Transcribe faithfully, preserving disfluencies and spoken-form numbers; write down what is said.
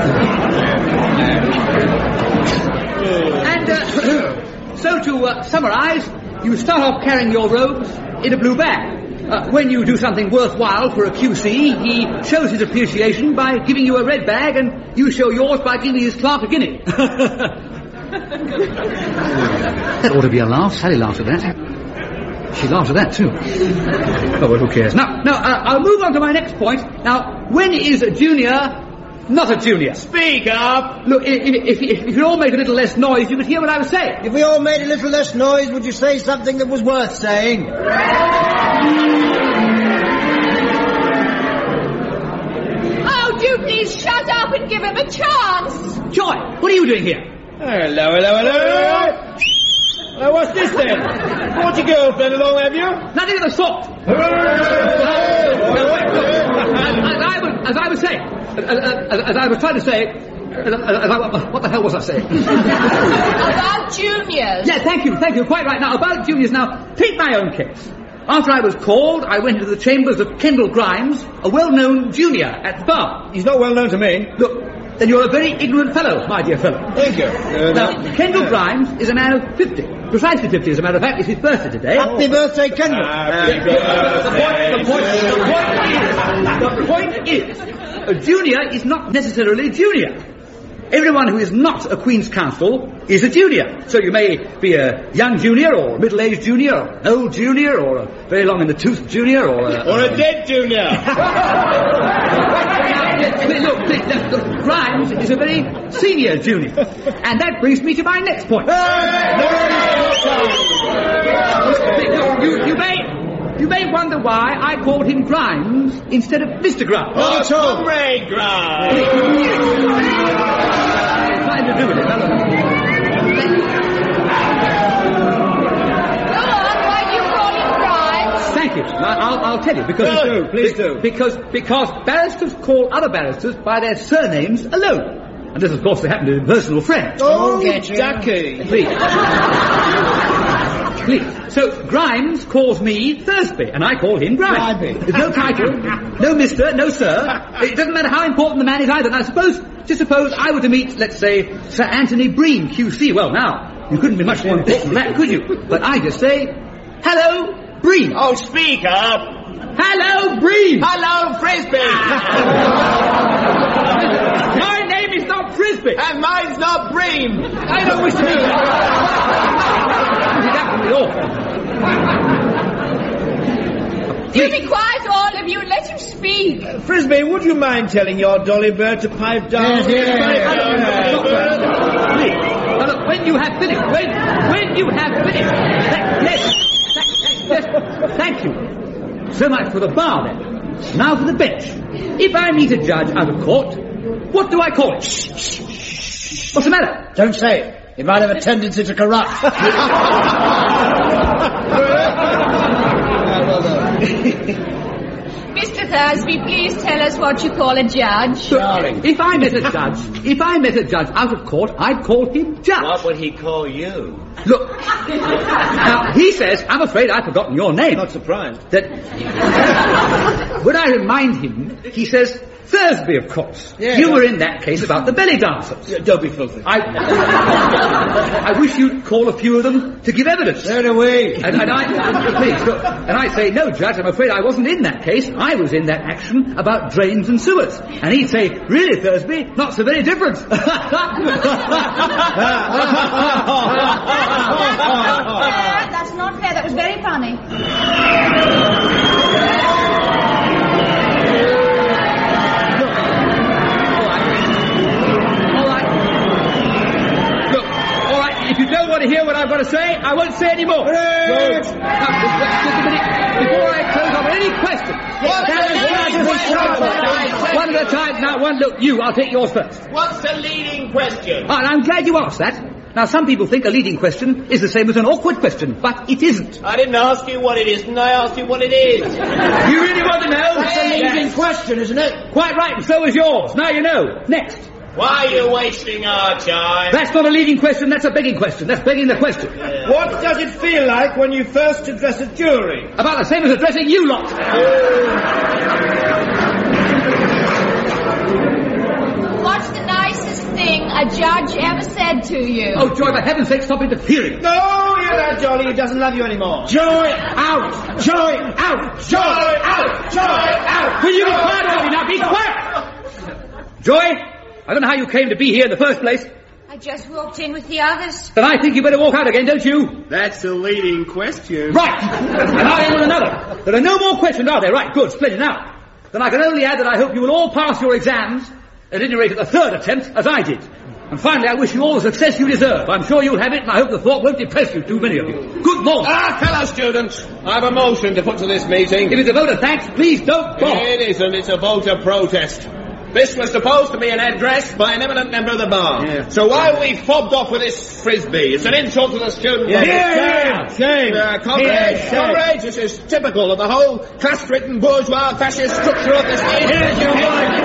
And uh, so to uh, summarise, you start off carrying your robes in a blue bag. Uh, when you do something worthwhile for a Q C, he shows his appreciation by giving you a red bag, and you show yours by giving his clerk a guinea. That ought to be a laugh. Sally laughs at that. She laughs at that too. Oh, well, who cares? Now, now uh, I'll move on to my next point. Now, when is a junior not a junior? Speak up! Look, if, if, if, if you all made a little less noise, you could hear what I was saying. If we all made a little less noise, would you say something that was worth saying? Oh, do please shut up and give him a chance. Joy, what are you doing here? Hello, hello, hello. Now, what's this then? Brought your girlfriend along, have you? Nothing of the sort. as, as, I was, as I was saying, as, as, as I was trying to say, as, as I, what the hell was I saying? About juniors. Yeah, thank you, thank you. Quite right. Now, about juniors. Now, take my own case. After I was called, I went into the chambers of Kendall Grimes, a well-known junior at the bar. He's not well known to me. Look, then you're a very ignorant fellow, my dear fellow. Thank you. Uh, now, Kendall Grimes is a man of fifty. Precisely fifty, as a matter of fact. It's his birthday today. Happy birthday, Kendall. Happy The point, the point, the point is, the point is, a junior is not necessarily junior. Everyone who is not a Queen's Counsel is a junior. So you may be a young junior, or a middle-aged junior, or an old junior, or a very long-in-the-tooth junior, or a... Or a dead junior. Look, look, look, look, Grimes is a very senior junior. And that brings me to my next point. Look, you, you may... You may wonder why I called him Grimes instead of Mister Grimes. Oh, Comrade Grimes! Nothing to do with it. Go on, why do you call him Grimes? Thank you. I'll, I'll tell you because Please do, please do. Because because barristers call other barristers by their surnames alone, unless of course they happen to be personal friends. Oh, get you. Ducky. Please. Please. So, Grimes calls me Thursby, and I call him Grimes. Grimes. There's no title, no mister, no sir. It doesn't matter how important the man is either. Now, suppose, just suppose I were to meet, let's say, Sir Anthony Breen, Q C. Well, now, you couldn't be much more important than that, could you? But I just say, hello, Breen. Oh, speak up. Hello, Breen. Hello, Frisbee. My name is not Frisbee. And mine's not Bream. I don't wish to be... That would be awful. You be quiet, all of you, and let him speak. Uh, Frisbee, would you mind telling your dolly bird to pipe down? Yes, yes, yes. Please. Now, look, when you have finished, when, when you have finished, that, yes, that, yes, thank you. So much for the bar, then. Now for the bench. If I meet a judge out of court, what do I call it? What's the matter? Don't say it. It might have a tendency to corrupt. Mister Thursby, please tell us what you call a judge. Darling. If I met a judge, if I met a judge out of court, I'd call him judge. What would he call you? Look, now he says, I'm afraid I've forgotten your name. Not surprised. That when I remind him, he says, Thursby, of course. Yeah, you yeah. were in that case about the belly dancers. Yeah, don't be filthy. I, I wish you'd call a few of them to give evidence. So do we. And, and I, please, look, and I say, no, Judge, I'm afraid I wasn't in that case. I was in that action about drains and sewers. And he'd say, really, Thursby, not so very different. That's not fair. That's not fair. That was very funny. If you don't want to hear what I've got to say, I won't say any more. Good. Now, just, just a minute. Before I close off, any questions? One at a time. Now, one look. You, I'll take yours first. What's the leading question? Oh, and I'm glad you asked that. Now, some people think a leading question is the same as an awkward question, but it isn't. I didn't ask you what it is, and I asked you what it is. You really want to know? That's a leading question, isn't it? Quite right, and so is yours. Now you know. Next. Why are you wasting our time? That's not a leading question, that's a begging question. That's begging the question. Yeah. What does it feel like when you first address a jury? About the same as addressing you lot. What's the a judge ever said to you? Oh, Joy, for heaven's sake, stop interfering. No, you're that Johnny. He doesn't love you anymore. Joy out! Joy out! Joy out! Joy out! Will you be quiet, Johnny? Now, be quiet! Joy, I don't know how you came to be here in the first place. I just walked in with the others. Then I think you better walk out again, don't you? That's a leading question. Right! And I am with another. There are no more questions, are there? Right, good, splendid. Now, then I can only add that I hope you will all pass your exams, at any rate at the third attempt, as I did. And finally, I wish you all the success you deserve. I'm sure you'll have it, and I hope the thought won't depress you, too many of you. Good morning. Ah, fellow students, I have a motion to put to this meeting. If it's a vote of thanks, please don't bother. It isn't, it's a vote of protest. This was supposed to be an address by an eminent member of the bar. Yeah. So why are we fobbed off with this frisbee? It's an insult to the student body. Yeah, shame. Uh, comrades, Yeah, shame. comrades, this is typical of the whole class-ridden bourgeois fascist structure of this nation. Here's your wife.